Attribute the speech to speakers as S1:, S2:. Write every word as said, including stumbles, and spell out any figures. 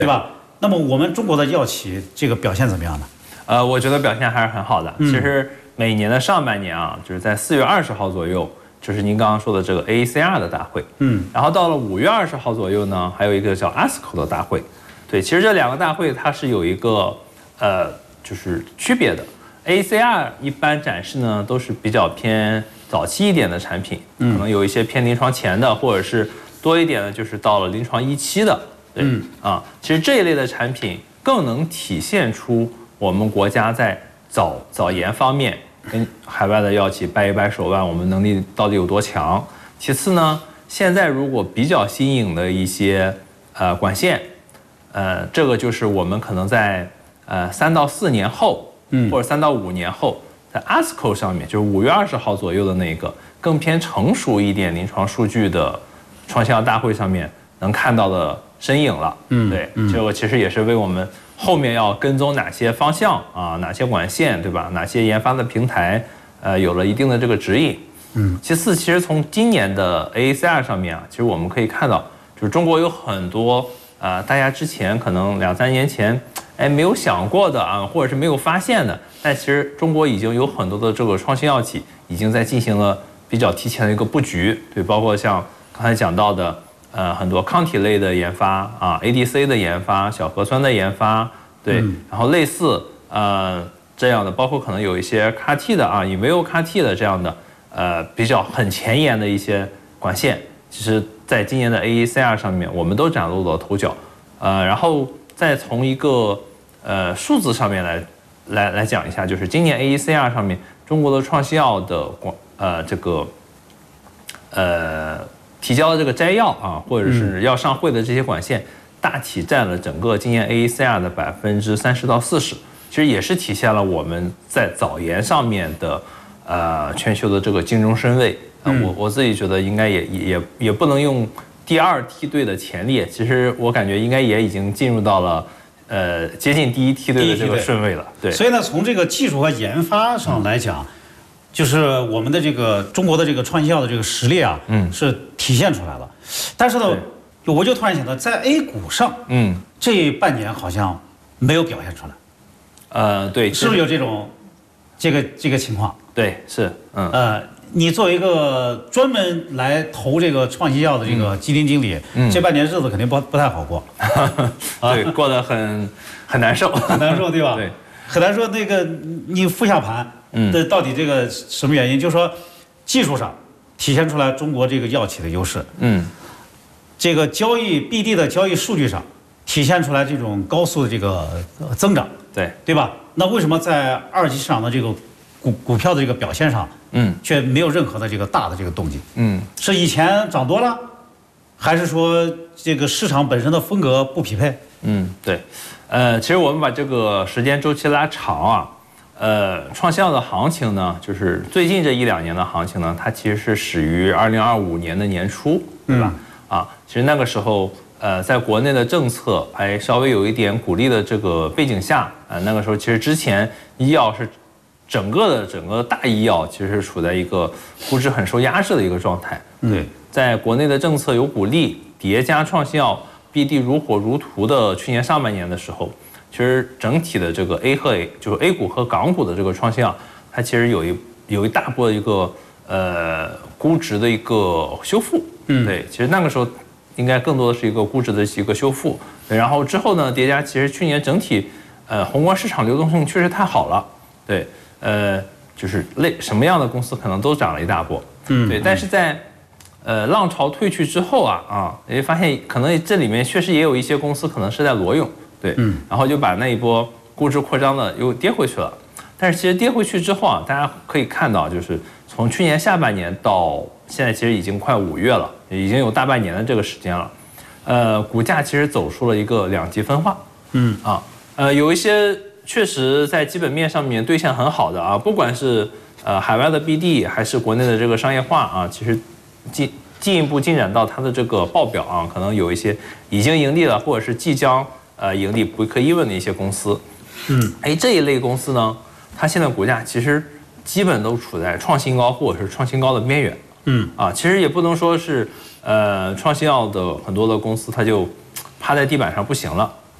S1: 对吧？那么我们中国的药企这个表现怎么样呢？
S2: 呃，我觉得表现还是很好的。其实每年的上半年啊，就是在四月二十号左右，就是您刚刚说的这个 A A C R 的大会。嗯，然后到了五月二十号左右呢，还有一个叫 A S C O 的大会。对，其实这两个大会它是有一个呃，就是区别的。A A C R 一般展示呢都是比较偏早期一点的产品，可能有一些偏临床前的，或者是多一点的，就是到了临床一期的。对，嗯啊，其实这一类的产品更能体现出我们国家在早早研方面跟海外的药企掰一掰手腕，我们能力到底有多强。其次呢，现在如果比较新颖的一些呃管线，呃，这个就是我们可能在呃三到四年后，嗯，或者三到五年后，在 A S C O 上面，就是五月二十号左右的那个更偏成熟一点临床数据的创新药大会上面能看到的身影了。嗯，对，这个其实也是为我们后面要跟踪哪些方向啊，哪些管线，对吧？哪些研发的平台，呃，有了一定的这个指引。嗯，其次，其实从今年的 A A C R 上面啊，其实我们可以看到，就是中国有很多呃，大家之前可能两三年前，哎，没有想过的啊，或者是没有发现的，但其实中国已经有很多的这个创新药企已经在进行了比较提前的一个布局。对，包括像刚才讲到的。呃，很多抗体类的研发啊 ，A D C 的研发，小核酸的研发，对，嗯、然后类似呃这样的，包括可能有一些 C A R T 的啊 ，in vivo C A R T 的这样的呃比较很前沿的一些管线，其实在今年的 A A C R 上面，我们都崭露了头角。呃，然后再从一个呃数字上面来来来讲一下，就是今年 A A C R 上面中国的创新药的广呃这个呃。提交的这个摘要啊，或者是要上会的这些管线，大体占了整个今年 A A C R 的百分之三十到四十，其实也是体现了我们在早研上面的呃全球的这个竞争身位。呃、我我自己觉得应该也也也不能用第二梯队的前列，其实我感觉应该也已经进入到了呃接近第一梯队的这个顺位了。对，
S1: 所以呢，从这个技术和研发上来讲。嗯就是我们的这个中国的这个创新药的这个实力啊，嗯，是体现出来了。但是呢，我就突然想到，在 A 股上，嗯，这半年好像没有表现出来。
S2: 呃，对，
S1: 是不是有这种这个这个情况？
S2: 对，是，嗯，
S1: 呃，你作为一个专门来投这个创新药的这个基金经理，嗯，这半年日子肯定不不太好过，
S2: 对，过得很很难受，
S1: 很难受，对吧？
S2: 对，
S1: 很难说那个你复下盘。嗯，这到底这个什么原因？就是说，技术上体现出来中国这个药企的优势。嗯，这个交易 B D 的交易数据上体现出来这种高速的这个增长。
S2: 对，
S1: 对吧？那为什么在二级市场的这个股股票的这个表现上，嗯，却没有任何的这个大的这个动静？嗯，是以前涨多了，还是说这个市场本身的风格不匹配？
S2: 嗯，对，呃，其实我们把这个时间周期拉长啊。呃，创新药的行情呢，就是最近这一两年的行情呢，它其实是始于二零二五年的年初，对吧？嗯、啊，其实那个时候，呃，在国内的政策还稍微有一点鼓励的这个背景下，呃，那个时候其实之前医药是整个的整个大医药其实是处在一个估值很受压制的一个状态。对，在国内的政策有鼓励，叠加创新药 B D 如火如荼的去年上半年的时候。其实整体的这个 A 和 A 就是 A 股和港股的这个创新药，它其实有一有一大波的一个呃估值的一个修复。嗯，对，其实那个时候应该更多的是一个估值的一个修复。对，然后之后呢，叠加其实去年整体呃宏观市场流动性确实太好了。对，呃，就是类什么样的公司可能都涨了一大波。嗯，对，但是在呃浪潮退去之后啊啊，也发现可能这里面确实也有一些公司可能是在裸泳。对，嗯，然后就把那一波估值扩张的又跌回去了。但是其实跌回去之后啊，大家可以看到，就是从去年下半年到现在，其实已经快五月了，已经有大半年的这个时间了。呃，股价其实走出了一个两极分化。嗯啊，呃，有一些确实在基本面上面兑现很好的啊，不管是呃海外的 B D 还是国内的这个商业化啊，其实进进一步进展到它的这个报表啊，可能有一些已经盈利了，或者是即将。呃，盈利不可疑问的一些公司，嗯，哎，这一类公司呢，它现在股价其实基本都处在创新高或者是创新高的边缘，嗯，啊，其实也不能说是呃创新药的很多的公司它就趴在地板上不行了，